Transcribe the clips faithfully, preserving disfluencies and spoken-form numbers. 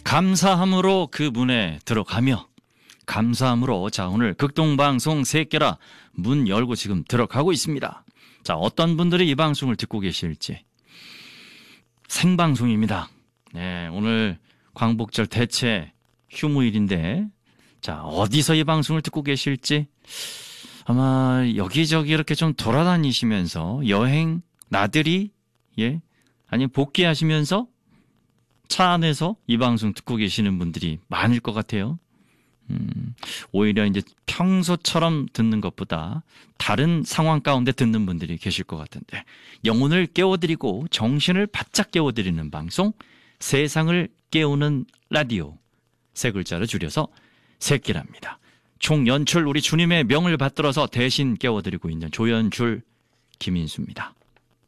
감사함으로 그 문에 들어가며 감사함으로 자 오늘 극동방송 새끼라 문 열고 지금 들어가고 있습니다. 자 어떤 분들이 이 방송을 듣고 계실지 생방송입니다. 네 오늘 광복절 대체 휴무일인데 자 어디서 이 방송을 듣고 계실지 아마 여기저기 이렇게 좀 돌아다니시면서 여행 나들이 예 아니면 복귀하시면서 차 안에서 이 방송 듣고 계시는 분들이 많을 것 같아요. 음, 오히려 이제 평소처럼 듣는 것보다 다른 상황 가운데 듣는 분들이 계실 것 같은데 영혼을 깨워드리고 정신을 바짝 깨워드리는 방송 세상을 깨우는 라디오 세 글자로 줄여서 새끼랍니다. 총 연출 우리 주님의 명을 받들어서 대신 깨워드리고 있는 조연출 김인수입니다.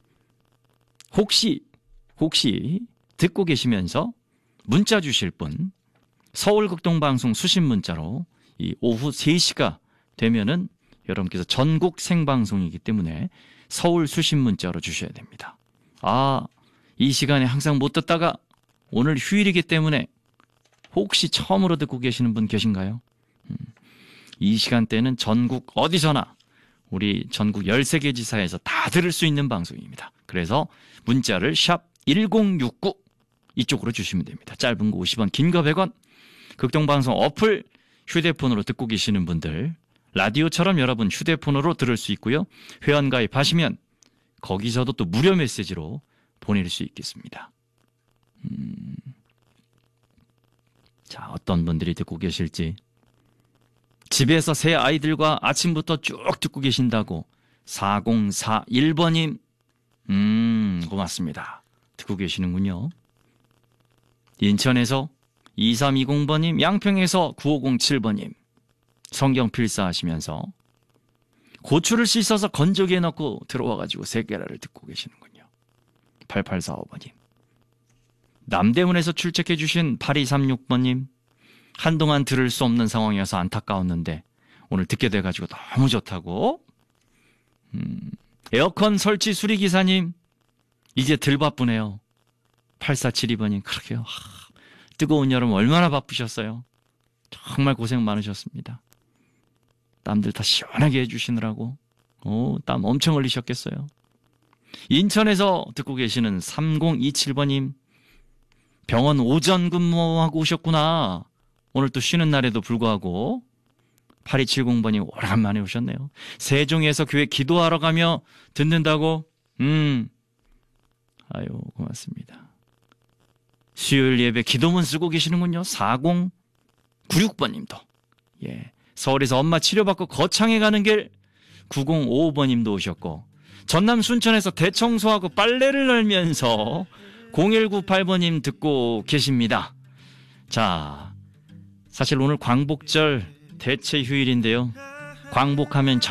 혹시 혹시 듣고 계시면서 문자 주실 분 서울극동방송 수신 문자로 이 오후 세 시가 되면은 여러분께서 전국 생방송이기 때문에 서울 수신 문자로 주셔야 됩니다. 아, 이 시간에 항상 못 듣다가 오늘 휴일이기 때문에 혹시 처음으로 듣고 계시는 분 계신가요? 음, 이 시간대는 전국 어디서나 우리 전국 열세 개 지사에서 다 들을 수 있는 방송입니다. 그래서 문자를 샵 일공육구 이쪽으로 주시면 됩니다. 짧은 거 오십 원, 긴 거 백 원. 극동방송 어플 휴대폰으로 듣고 계시는 분들 라디오처럼 여러분 휴대폰으로 들을 수 있고요. 회원가입하시면 거기서도 또 무료 메시지로 보낼 수 있겠습니다. 음... 자 어떤 분들이 듣고 계실지 집에서 새 아이들과 아침부터 쭉 듣고 계신다고 사공사일 번님 음 고맙습니다. 듣고 계시는군요. 인천에서 이삼이공 번님, 양평에서 구오공칠 번님 성경 필사하시면서 고추를 씻어서 건조기에 넣고 들어와가지고 새끼라를 듣고 계시는군요. 팔팔사오 번님 남대문에서 출첵해 주신 팔이삼육 번님 한동안 들을 수 없는 상황이어서 안타까웠는데 오늘 듣게 돼가지고 너무 좋다고 음, 에어컨 설치 수리기사님 이제 덜 바쁘네요. 팔사칠이 번님 그러게요. 하, 뜨거운 여름 얼마나 바쁘셨어요. 정말 고생 많으셨습니다. 땀들 다 시원하게 해주시느라고 오, 땀 엄청 흘리셨겠어요. 인천에서 듣고 계시는 삼공이칠 번님 병원 오전 근무하고 오셨구나. 오늘 또 쉬는 날에도 불구하고 팔이칠공 번님 오래간만에 오셨네요. 세종에서 교회 기도하러 가며 듣는다고 음 아유 고맙습니다. 수요일 예배 기도문 쓰고 계시는군요. 사공구육 번님도 예 서울에서 엄마 치료받고 거창에 가는 길 구공오오 번님도 오셨고 전남 순천에서 대청소하고 빨래를 널면서 공일구팔 번님 듣고 계십니다. 자 사실 오늘 광복절 대체 휴일인데요. 광복하면